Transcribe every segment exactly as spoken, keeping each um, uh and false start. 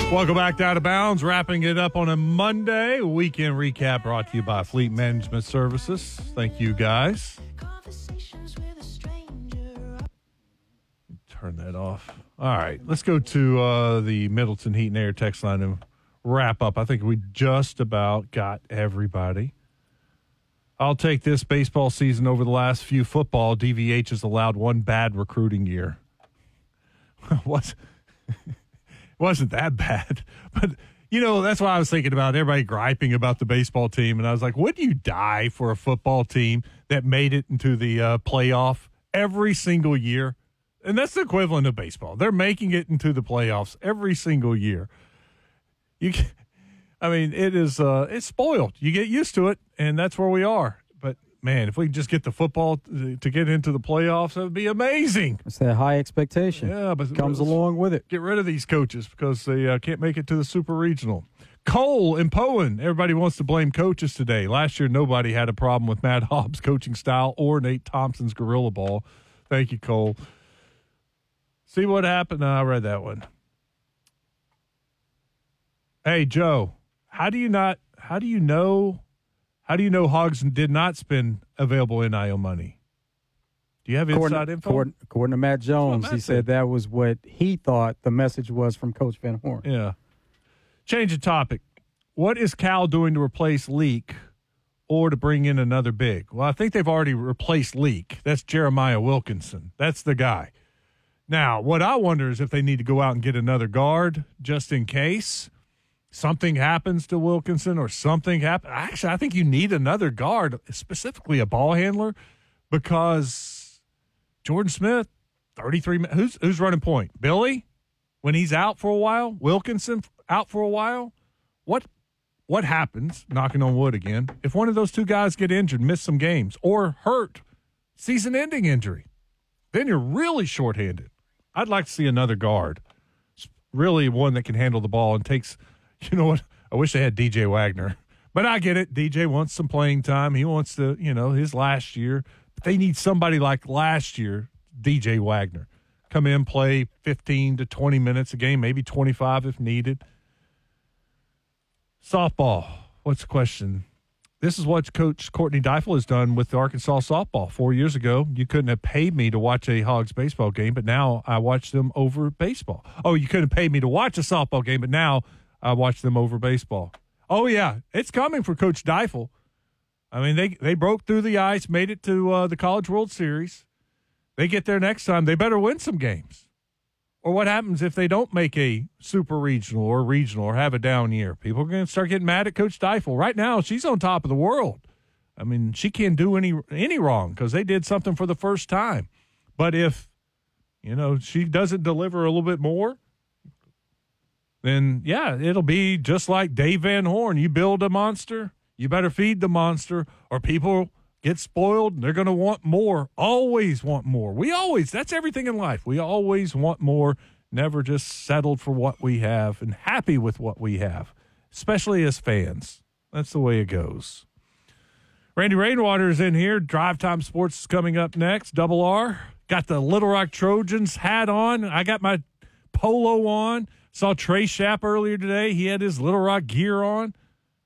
Welcome back to Out of Bounds. Wrapping it up on a Monday. Weekend recap brought to you by Fleet Management Services. Thank you, guys. Turn that off. All right, let's go to uh, the Middleton Heat and Air text line and wrap up. I think we just about got everybody. I'll take this baseball season over the last few football. D V H has allowed one bad recruiting year. What? Wasn't that bad, but you know, that's what I was thinking about. Everybody griping about the baseball team, and I was like, wouldn't you die for a football team that made it into the uh, playoff every single year? And that's the equivalent of baseball. They're making it into the playoffs every single year. You, can, I mean, it is uh, it's spoiled. You get used to it, and that's where we are. But man, if we just get the football to, to get into the playoffs, that would be amazing. It's that high expectation. Yeah, but comes along with it. Get rid of these coaches because they uh, can't make it to the Super Regional. Cole and Poen, everybody wants to blame coaches today. Last year, nobody had a problem with Matt Hobbs' coaching style or Nate Thompson's gorilla ball. Thank you, Cole. See what happened? No, I read that one. Hey, Joe, how do you not? How do you know? How do you know Hogs did not spend available N I L money? Do you have according, inside info? According, according to Matt Jones, Matt he said. said that was what he thought the message was from Coach Van Horn. Yeah. Change the topic. What is Cal doing to replace Leak or to bring in another big? Well, I think they've already replaced Leak. That's Jeremiah Wilkinson. That's the guy. Now, what I wonder is if they need to go out and get another guard just in case something happens to Wilkinson or something happens. Actually, I think you need another guard, specifically a ball handler, because Jordan Smith, thirty-three, who's, who's running point? Billy, when he's out for a while? Wilkinson out for a while? What what happens, knocking on wood again, if one of those two guys get injured, miss some games, or hurt, season-ending injury? Then you're really shorthanded. I'd like to see another guard, really one that can handle the ball and takes, you know what, I wish they had D J Wagner. But I get it. D J wants some playing time. He wants to, you know, his last year. But they need somebody like last year, D J Wagner. Come in, play fifteen to twenty minutes a game, maybe twenty-five if needed. Softball. What's the question? This is what Coach Courtney Deifel has done with the Arkansas softball. Four years ago, you couldn't have paid me to watch a Hogs baseball game, but now I watch them over baseball. Oh, you couldn't have paid me to watch a softball game, but now I watch them over baseball. Oh, yeah, it's coming for Coach Deifel. I mean, they, they broke through the ice, made it to uh, the College World Series. They get there next time, they better win some games. Or what happens if they don't make a super regional or regional or have a down year? People are going to start getting mad at Coach Deifel. Right now, she's on top of the world. I mean, she can't do any any wrong because they did something for the first time. But if, you know, she doesn't deliver a little bit more, then, yeah, it'll be just like Dave Van Horn. You build a monster, you better feed the monster, or people get spoiled, and they're going to want more, always want more. We always, that's everything in life. We always want more, never just settled for what we have and happy with what we have, especially as fans. That's the way it goes. Randy Rainwater is in here. Drive Time Sports is coming up next. Double R. Got the Little Rock Trojans hat on. I got my polo on. Saw Trey Schapp earlier today. He had his Little Rock gear on.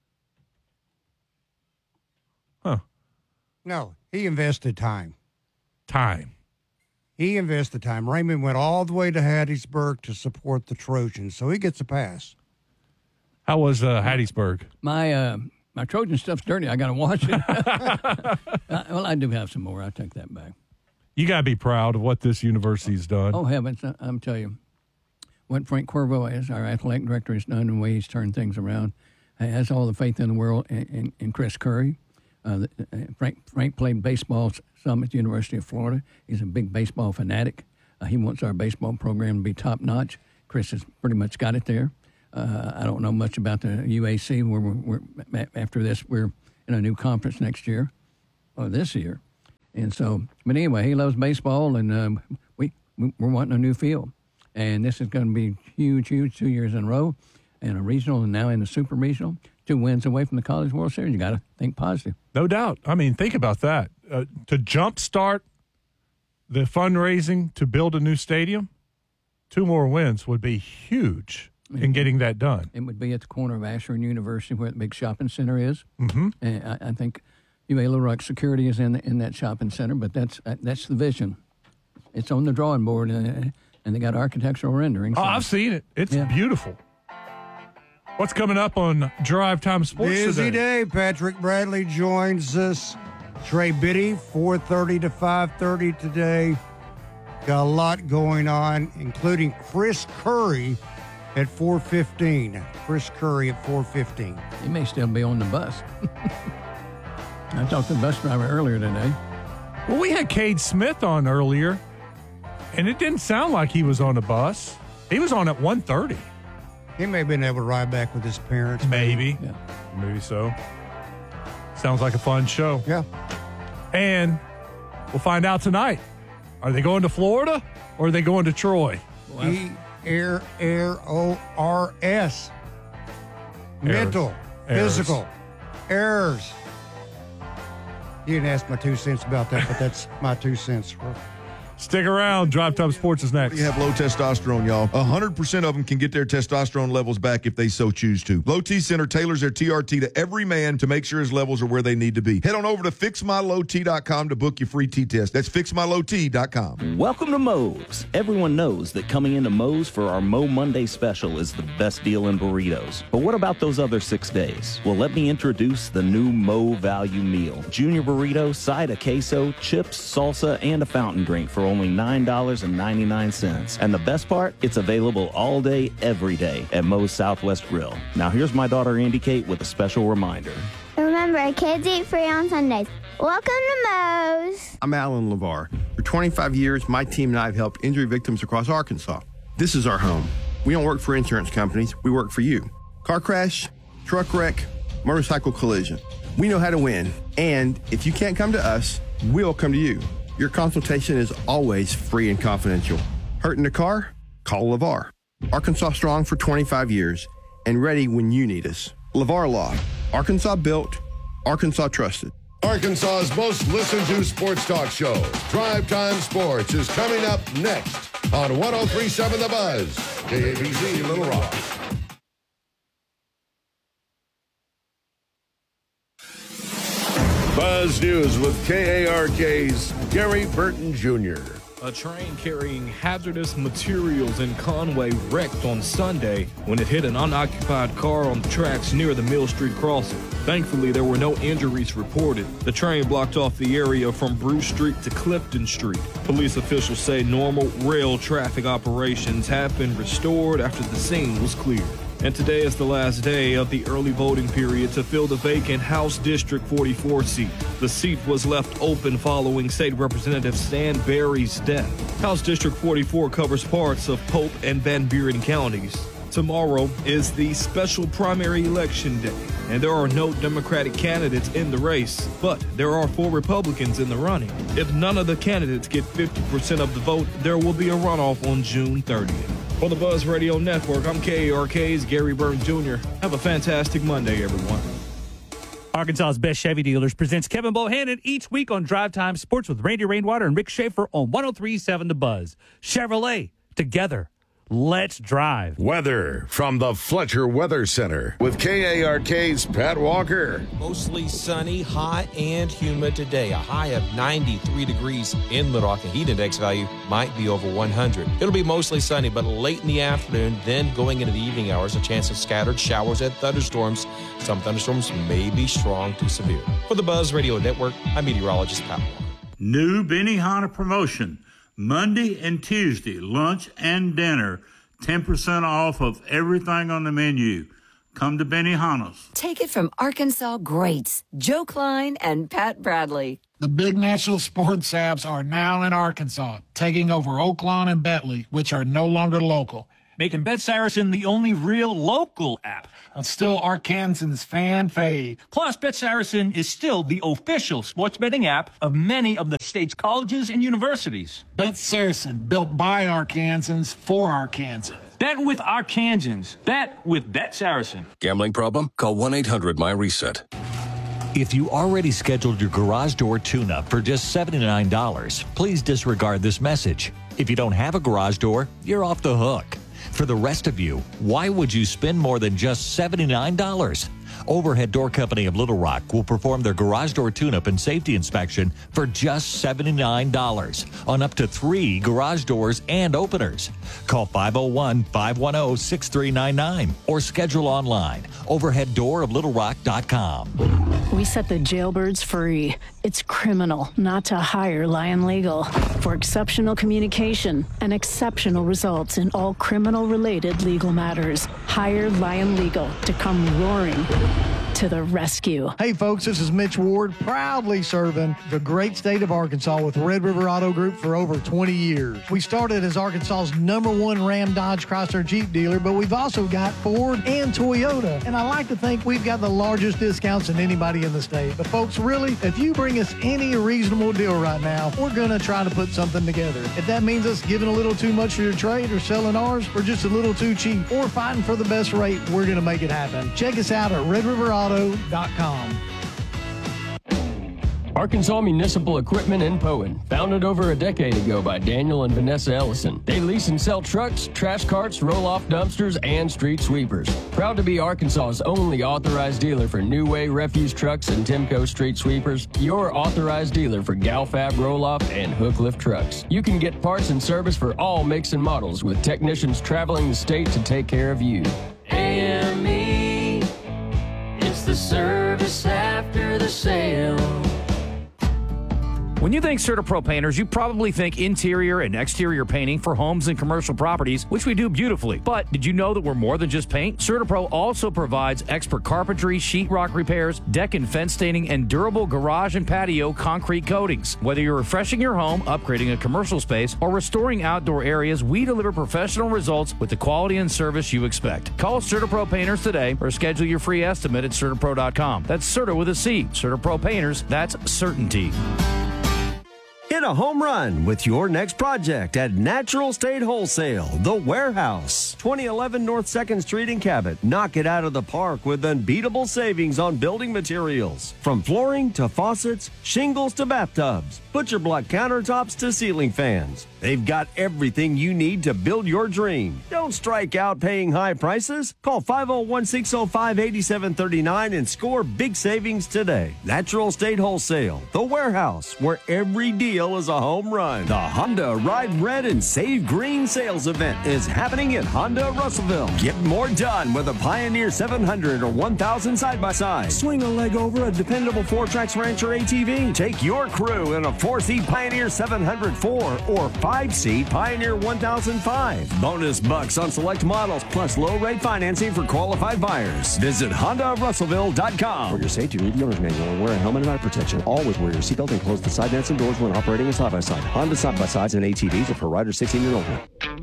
Huh. No, he invested time. Time. He invested time. Raymond went all the way to Hattiesburg to support the Trojans, so he gets a pass. How was uh, Hattiesburg? My uh, my Trojan stuff's dirty. I got to wash it. uh, well, I do have some more. I'll take that back. You got to be proud of what this university's done. Oh, heavens. I'm telling you. What Frank Corvo is, our athletic director, has done, the way he's turned things around. He has all the faith in the world in, in, in Chris Curry. Uh, Frank Frank played baseball some at the University of Florida. He's a big baseball fanatic. Uh, he wants our baseball program to be top-notch. Chris has pretty much got it there. Uh, I don't know much about the U A C. Where we're, we're, after this, we're in a new conference next year, or this year. And so, but anyway, he loves baseball, and um, we, we're wanting a new field. And this is going to be huge, huge, two years in a row, and a regional, and now in the super regional. Two wins away from the College World Series. You got to think positive. No doubt. I mean, think about that. Uh, to jumpstart the fundraising to build a new stadium, two more wins would be huge. in getting that done. It would be at the corner of Asher and University where the big shopping center is. Mm-hmm. And I, I think U A Little Rock Security is in in that shopping center, but that's uh, that's the vision. It's on the drawing board, uh, and they got architectural renderings. Oh, so- I've seen it. It's Yeah. beautiful. What's coming up on Drive Time Sports Busy today? day. Patrick Bradley joins us. Trey Biddy, four thirty to five thirty today. Got a lot going on, including Chris Curry at four fifteen. Chris Curry at four fifteen. He may still be on the bus. I talked to the bus driver earlier today. Well, we had Cade Smith on earlier, and it didn't sound like he was on a bus. He was on at one thirty. He may have been able to ride back with his parents. Maybe. Yeah. Maybe so. Sounds like a fun show. Yeah. And we'll find out tonight. Are they going to Florida or are they going to Troy? E Air Air O R S. Mental, Errors. physical, errors. You didn't ask my two cents about that, but that's my two cents. Stick around. Drive Time Sports is next. You have low testosterone, y'all. one hundred percent of them can get their testosterone levels back if they so choose to. Low T Center tailors their T R T to every man to make sure his levels are where they need to be. Head on over to fix my low t dot com to book your free T-test. That's fix my low t dot com. Welcome to Moe's. Everyone knows that coming into Moe's for our Mo Monday special is the best deal in burritos. But what about those other six days? Well, let me introduce the new Mo Value Meal. Junior burrito, side of queso, chips, salsa, and a fountain drink for only nine dollars and ninety-nine cents. And the best part, it's available all day, every day at Moe's Southwest Grill. Now here's my daughter Andy Kate with a special reminder. Remember, kids eat free on Sundays. Welcome to Moe's. I'm Alan LeVar. For twenty-five years, my team and I have helped injury victims across Arkansas. This is our home. We don't work for insurance companies. We work for you. Car crash, truck wreck, motorcycle collision. We know how to win. And if you can't come to us, we'll come to you. Your consultation is always free and confidential. Hurt in the car? Call LeVar. Arkansas strong for twenty-five years and ready when you need us. LeVar Law. Arkansas built, Arkansas trusted. Arkansas's most listened to sports talk show, Drive Time Sports, is coming up next on one oh three point seven The Buzz, K A B C Little Rock. Buzz News with K A R K's Gary Burton Junior A train carrying hazardous materials in Conway wrecked on Sunday when it hit an unoccupied car on the tracks near the Mill Street crossing. Thankfully, there were no injuries reported. The train blocked off the area from Bruce Street to Clifton Street. Police officials say normal rail traffic operations have been restored after the scene was cleared. And today is the last day of the early voting period to fill the vacant House District forty-four seat. The seat was left open following State Representative Stan Berry's death. House District forty-four covers parts of Pope and Van Buren counties. Tomorrow is the special primary election day, and there are no Democratic candidates in the race, but there are four Republicans in the running. If none of the candidates get fifty percent of the vote, there will be a runoff on June thirtieth. For the Buzz Radio Network, I'm K A R K's Gary Burton Junior Have a fantastic Monday, everyone. Arkansas's Best Chevy Dealers presents Kevin Bohannon each week on Drive Time Sports with Randy Rainwater and Rick Schaefer on one oh three point seven The Buzz. Chevrolet, together. Let's drive. Weather from the Fletcher Weather Center with K A R K's Pat Walker. Mostly sunny, hot, and humid today. A high of ninety-three degrees in Little Rock. The heat index value might be over one hundred. It'll be mostly sunny, but late in the afternoon, then going into the evening hours, a chance of scattered showers and thunderstorms. Some thunderstorms may be strong to severe. For the Buzz Radio Network, I'm meteorologist Pat Walker. New Benihana promotion. Monday and Tuesday, lunch and dinner, ten percent off of everything on the menu. Come to Benihana's. Take it from Arkansas greats, Joe Klein and Pat Bradley. The big national sports apps are now in Arkansas, taking over Oaklawn and Bentley, which are no longer local. Making Bet Saracen the only real local app. And still Arkansans fan fave. Plus, Bet Saracen is still the official sports betting app of many of the state's colleges and universities. Bet Saracen, built by Arkansans for Arkansans. Bet with Arkansans. Bet with Bet Saracen. Gambling problem? Call one eight hundred my reset. If you already scheduled your garage door tune-up for just seventy-nine dollars, please disregard this message. If you don't have a garage door, you're off the hook. For the rest of you, why would you spend more than just seventy-nine dollars? Overhead Door Company of Little Rock will perform their garage door tune-up and safety inspection for just seventy-nine dollars on up to three garage doors and openers. Call five oh one, five one oh, six three nine nine or schedule online, overhead door of little rock dot com. We set the jailbirds free. It's criminal not to hire Lion Legal. For exceptional communication and exceptional results in all criminal-related legal matters, hire Lion Legal to come roaring to the rescue. Hey folks, this is Mitch Ward, proudly serving the great state of Arkansas with Red River Auto Group for over twenty years. We started as Arkansas's number one Ram, Dodge, Chrysler, Jeep dealer, but we've also got Ford and Toyota. And I like to think we've got the largest discounts than anybody in the state. But folks, really, if you bring us any reasonable deal right now, we're going to try to put something together. If that means us giving a little too much for your trade or selling ours for just a little too cheap or fighting for the best rate, we're going to make it happen. Check us out at red river auto dot com. Arkansas Municipal Equipment in Poen, founded over a decade ago by Daniel and Vanessa Ellison. They lease and sell trucks, trash carts, roll-off dumpsters, and street sweepers. Proud to be Arkansas's only authorized dealer for New Way refuse trucks and Timco street sweepers, your authorized dealer for Galfab roll-off and hook lift trucks. You can get parts and service for all makes and models with technicians traveling the state to take care of you. A M E, it's the service after the sale. When you think CertaPro Painters, you probably think interior and exterior painting for homes and commercial properties, which we do beautifully. But did you know that we're more than just paint? CertaPro also provides expert carpentry, sheetrock repairs, deck and fence staining, and durable garage and patio concrete coatings. Whether you're refreshing your home, upgrading a commercial space, or restoring outdoor areas, we deliver professional results with the quality and service you expect. Call CertaPro Painters today or schedule your free estimate at Certapro dot com. That's Certa with a C. CertaPro Painters, that's certainty. Hit a home run with your next project at Natural State Wholesale, The Warehouse, twenty eleven North second Street in Cabot. Knock it out of the park with unbeatable savings on building materials. From flooring to faucets, shingles to bathtubs, butcher block countertops to ceiling fans. They've got everything you need to build your dream. Don't strike out paying high prices. Call five oh one, six oh five, eight seven three nine and score big savings today. Natural State Wholesale, The Warehouse, where every deal is a home run. The Honda Ride Red and Save Green sales event is happening at Honda Russellville. Get more done with a Pioneer seven hundred or one thousand side-by-side. Swing a leg over a dependable four-tracks Rancher A T V. Take your crew in a four-seat Pioneer seven hundred four or five-seat Pioneer one thousand five. Bonus bucks on select models plus low-rate financing for qualified buyers. Visit Honda Russellville dot com. For your safety, read the owner's manual and wear a helmet and eye protection. Always wear your seatbelt and close the side nets and doors when operating a side-by-side. Honda side-by-sides and A T Vs are for riders sixteen and older.